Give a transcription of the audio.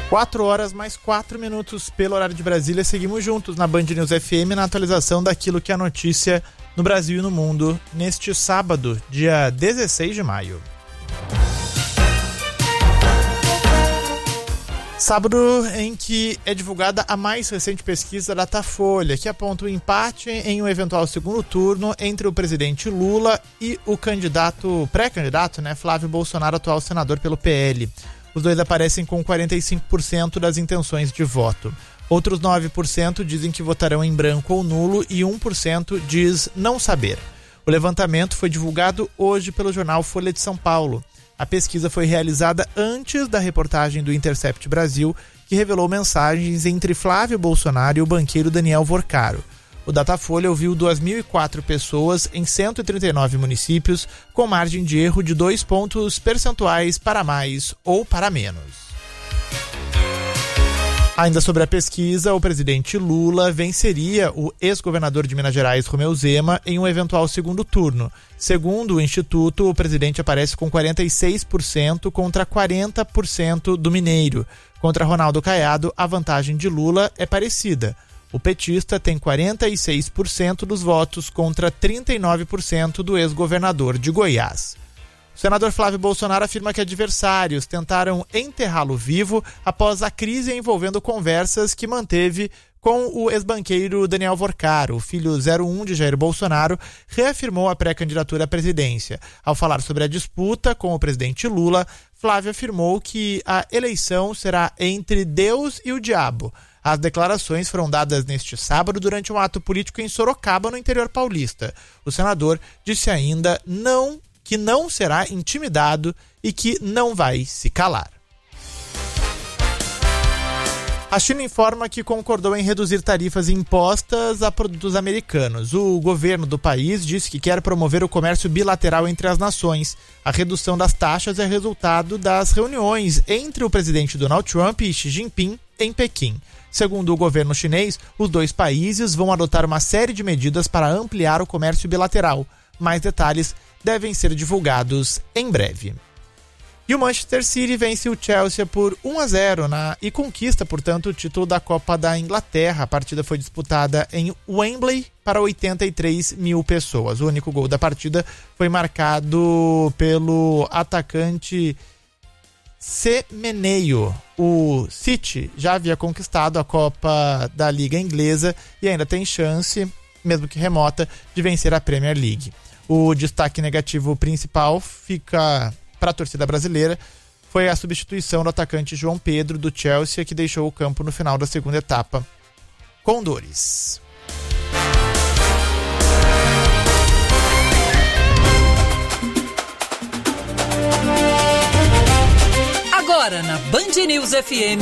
4:04 pelo horário de Brasília. Seguimos juntos na Band News FM na atualização daquilo que é notícia no Brasil e no mundo neste sábado, dia 16 de maio. Sábado em que é divulgada a mais recente pesquisa da Datafolha, que aponta o empate em um eventual segundo turno entre o presidente Lula e o pré-candidato, Flávio Bolsonaro, atual senador pelo PL. Os dois aparecem com 45% das intenções de voto. Outros 9% dizem que votarão em branco ou nulo e 1% diz não saber. O levantamento foi divulgado hoje pelo jornal Folha de São Paulo. A pesquisa foi realizada antes da reportagem do Intercept Brasil, que revelou mensagens entre Flávio Bolsonaro e o banqueiro Daniel Vorcaro. O Datafolha ouviu 2.004 pessoas em 139 municípios, com margem de erro de 2 pontos percentuais para mais ou para menos. Ainda sobre a pesquisa, o presidente Lula venceria o ex-governador de Minas Gerais, Romeu Zema, em um eventual segundo turno. Segundo o Instituto, o presidente aparece com 46% contra 40% do mineiro. Contra Ronaldo Caiado, a vantagem de Lula é parecida. O petista tem 46% dos votos contra 39% do ex-governador de Goiás. O senador Flávio Bolsonaro afirma que adversários tentaram enterrá-lo vivo após a crise envolvendo conversas que manteve com o ex-banqueiro Daniel Vorcaro. O filho 01 de Jair Bolsonaro reafirmou a pré-candidatura à presidência. Ao falar sobre a disputa com o presidente Lula, Flávio afirmou que a eleição será entre Deus e o diabo. As declarações foram dadas neste sábado durante um ato político em Sorocaba, no interior paulista. O senador disse ainda que não será intimidado e que não vai se calar. A China informa que concordou em reduzir tarifas impostas a produtos americanos. O governo do país disse que quer promover o comércio bilateral entre as nações. A redução das taxas é resultado das reuniões entre o presidente Donald Trump e Xi Jinping em Pequim. Segundo o governo chinês, os dois países vão adotar uma série de medidas para ampliar o comércio bilateral. Mais detalhes devem ser divulgados em breve. E o Manchester City vence o Chelsea por 1-0 e conquista, portanto, o título da Copa da Inglaterra. A partida foi disputada em Wembley para 83 mil pessoas. O único gol da partida foi marcado pelo atacante Semenyo. O City já havia conquistado a Copa da Liga Inglesa e ainda tem chance, mesmo que remota, de vencer a Premier League. O destaque negativo principal fica para a torcida brasileira, foi a substituição do atacante João Pedro do Chelsea, que deixou o campo no final da segunda etapa com dores. Agora na Band News FM,